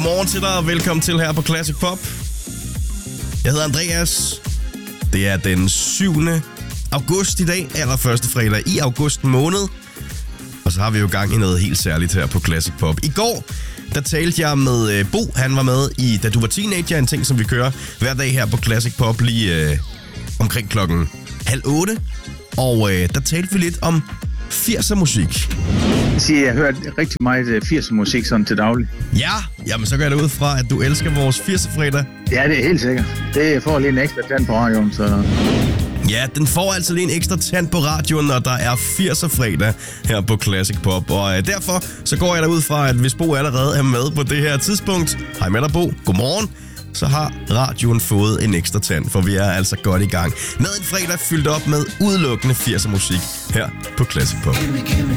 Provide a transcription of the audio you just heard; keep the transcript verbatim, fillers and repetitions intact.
Godmorgen til dig, og velkommen til her på Classic Pop. Jeg hedder Andreas. Det er den syvende august i dag, allerførste fredag i august måned. Og så har vi jo gang i noget helt særligt her på Classic Pop. I går, der talte jeg med Bo. Han var med i Da du var teenager, en ting, som vi kører hver dag her på Classic Pop lige øh, omkring klokken halv otte. Og øh, der talte vi lidt om firser musik. Jeg har hørt rigtig meget firser musik sådan til daglig. Ja, jamen så går jeg da ud fra, at du elsker vores firser fredag. Ja, det er helt sikkert. Det får lige en ekstra tand på radioen, så... Ja, den får altså lige en ekstra tand på radioen, når der er firser fredag her på Classic Pop. Og øh, derfor så går jeg da ud fra, at hvis Bo allerede er med på det her tidspunkt, hej med dig Bo, godmorgen, så har radioen fået en ekstra tand, for vi er altså godt i gang med en fredag fyldt op med udelukkende firser musik her på Classic Pop.